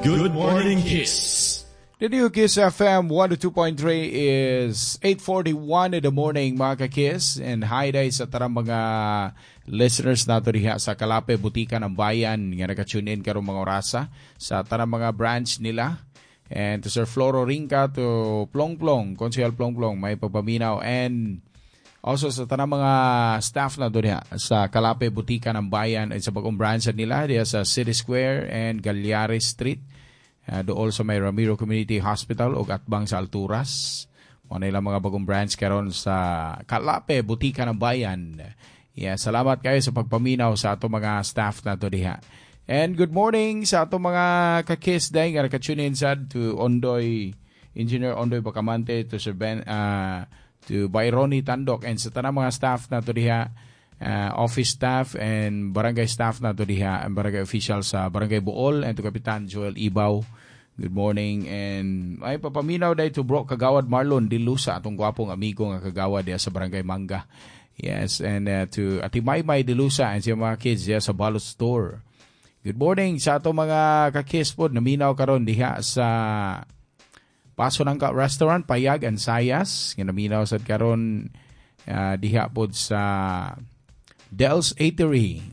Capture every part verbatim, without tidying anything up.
Good Morning Kiss. The new Kiss F M one oh two point three is eight forty-one in the morning, mga ka-Kiss. And hi day sa tarang mga listeners nato diha sa Kalape, Butika ng Bayan nga naka-tune in karong mga orasa sa tarang mga branch nila. And to Sir Floro Rinca, to Plong Plong, Konsehal Plong Plong, may pagpaminaw. And also sa tarang mga staff na doon sa Kalape, Butika ng Bayan at sa bagong branch nila diha sa City Square and Galyari Street. Uh, doon sa may Ramiro Community Hospital o Atbang sa Alturas. Muna ilang mga bagong branch karon sa Kalape, Butika ng Bayan. Yeah, salamat kayo sa pagpaminaw sa ato mga staff na to diha. And good morning sa ato mga ka-Kiss day nga naka-tune in sad to Ondoy, Engineer Ondoy Bacamante, to Sir Ben, uh, to Bayroni Tandok, and sa tanang mga staff na to diha, uh, office staff and barangay staff na to diha, and barangay official sa Barangay Bool, and to Kapitan Joel Ibaw. Good morning. And ay papaminaw day to Bro Kagawad Marlon Dilusa, atong gwapong amigo nga kagawad diha sa Barangay Manga. Yes, and uh, to Ati Maymay Dilusa and siya mga kids diha sa Balot Store. Good morning sa atong mga ka-Kiss pod, naminaw karon diha sa Paso Nangka Restaurant, Payag and Sayas. Nga naminaw sad karon uh, diha pod sa Del's Eatery.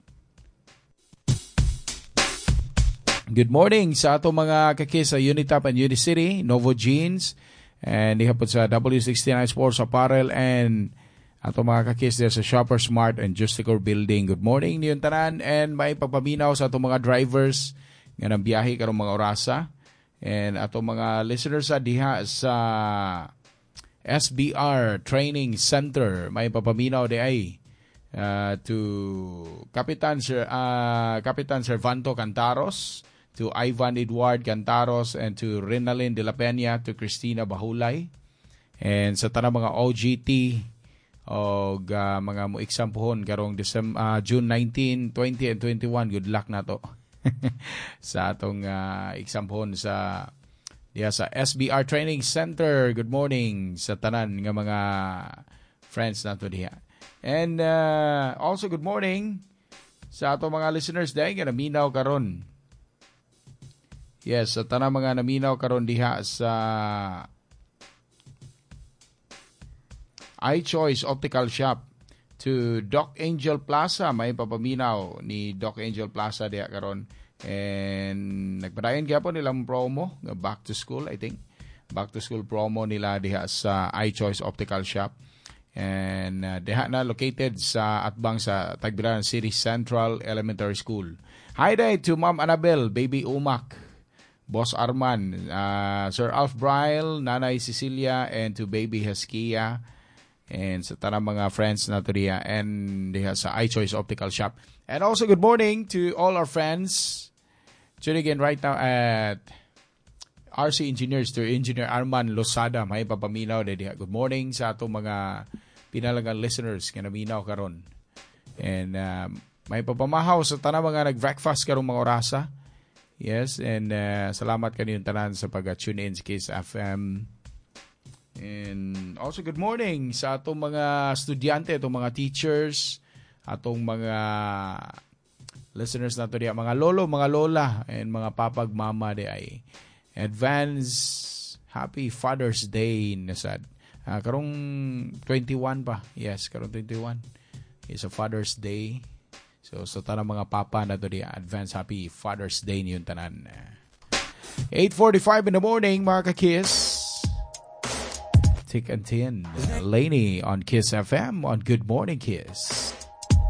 Good morning sa ato mga ka-Kiss sa Unitap and Unicity, Novo Jeans, and diha po sa W sixty-nine Sports Apparel, and ato mga ka-Kiss there sa Shopper Smart and Justicor Building. Good morning niyon tanan, and may pagpaminaw sa ato mga drivers nga nang biyahe karong mga orasa, and ato mga listeners sa diha sa S B R Training Center. May papaminaw di ay uh, to Kapitan Sir uh, Kapitan Servanto Cantaros, to Ivan Edward Cantaros, and to Renalyn de la Peña, to Cristina Bahulay, and sa tanang mga O G T o uh, mga mo exampohon karong December, uh, June nineteenth, twenty, and twenty-one. Good luck na to sa atong uh, exampohon sa diya sa S B R Training Center. Good morning sa tanan nga mga friends nato diha. And uh, also good morning sa atong mga listeners dahil nga naminaw karon. Yes, sa tanang mga naminaw karon diha sa iChoice Optical Shop, to Doc Angel Plaza. May papaminaw ni Doc Angel Plaza diha karon. And nagpadayon kaya po nilang promo, back to school, I think. Back to school promo nila diha sa iChoice Optical Shop. And uh, diha na located sa Atbang sa Tagbilaran City Central Elementary School. Hi day to Ma'am Annabel, Baby Umak, Boss Arman, uh, Sir Alf Bryle, Nanay Cecilia, and to Baby Heskia, and sa tanang mga friends na to diha, and diha sa iChoice Optical Shop. And also good morning to all our friends tuning in right now at R C Engineers, to Engineer Arman Losada. May papaminaw na diha. Good morning sa atong mga pinalagang listeners nga naminaw karon. And uh, may papamahaw sa tanang mga nag-breakfast karong mga orasa. Yes, and uh, salamat kaniyong tanan sa pag-tune in sa Kiss F M. And also good morning sa atong mga estudyante, atong mga teachers, atong mga listeners nato diya, mga lolo, mga lola, and mga papag mama di ay advance happy Father's Day nasad. Uh, karong twenty-one pa. Yes, karong twenty-one. It's a Father's Day. So sa tanang mga papa nato diya, advance happy Father's Day niyon tanan. eight forty-five in the morning, mga ka-Kiss. Tick and Tin, Lainey on Kiss F M on Good Morning Kiss.